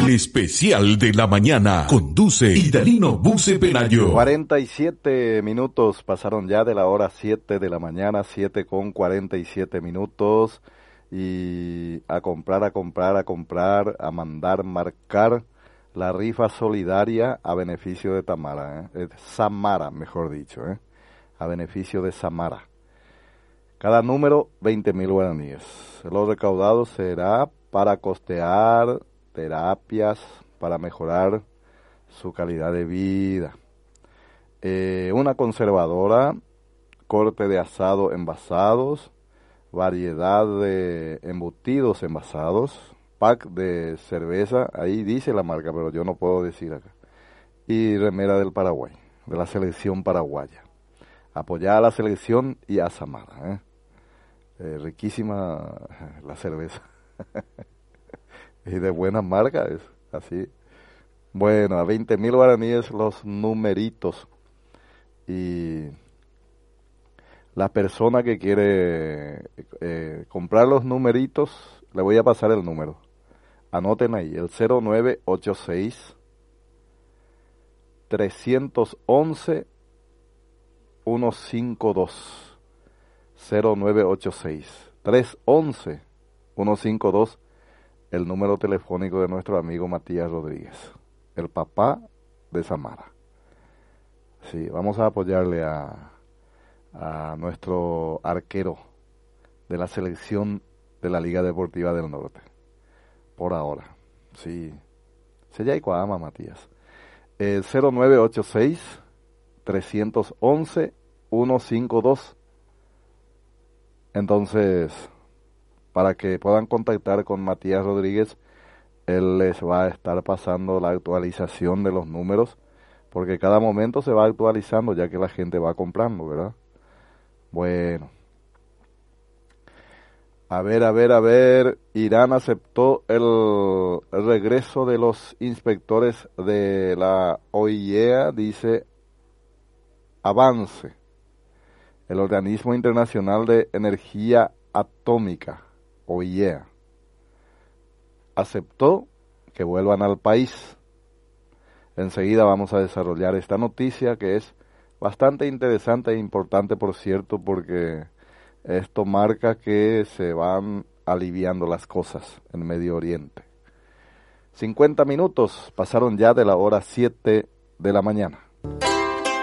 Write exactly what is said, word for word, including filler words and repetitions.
El especial de la mañana. Conduce Idalino Buce Pelayo. cuarenta y siete minutos pasaron ya de la hora siete de la mañana, siete con cuarenta y siete minutos. Y a comprar, a comprar, a comprar, a mandar, marcar la rifa solidaria a beneficio de Tamara, ¿eh? Samara, mejor dicho, ¿eh? A beneficio de Samara. Cada número, veinte mil guaraníes. Lo recaudado será para costear terapias, para mejorar su calidad de vida. Eh, una conservadora, corte de asado envasados, variedad de embutidos envasados, pack de cerveza, ahí dice la marca, pero yo no puedo decir acá. Y remera del Paraguay, de la selección paraguaya. Apoyar a la selección y a Samara, ¿eh? Eh, riquísima la cerveza. Y de buena marca es así. Bueno, a veinte mil guaraníes los numeritos. Y la persona que quiere eh, comprar los numeritos, le voy a pasar el número. Anoten ahí, el cero nueve ocho seis, tres once, ciento cincuenta y dos. cero nueve ocho seis, tres once, ciento cincuenta y dos, el número telefónico de nuestro amigo Matías Rodríguez, el papá de Samara. Sí, vamos a apoyarle a, a nuestro arquero de la selección de la Liga Deportiva del Norte. Por ahora, sí. Se ya ama, Matías. El cero nueve ocho seis, tres once, ciento cincuenta y dos. Entonces, para que puedan contactar con Matías Rodríguez, él les va a estar pasando la actualización de los números, porque cada momento se va actualizando ya que la gente va comprando, ¿verdad? Bueno. A ver, a ver, a ver, Irán aceptó el, el regreso de los inspectores de la O I E A, dice avance. El Organismo Internacional de Energía Atómica, O I E A, aceptó que vuelvan al país. Enseguida vamos a desarrollar esta noticia que es bastante interesante e importante, por cierto, porque esto marca que se van aliviando las cosas en Medio Oriente. cincuenta minutos pasaron ya de la hora siete de la mañana.